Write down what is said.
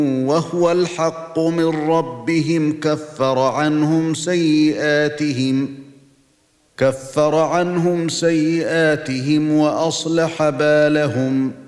وهو الحق من ربهم كفر عنهم سيئاتهم وأصلح بالهم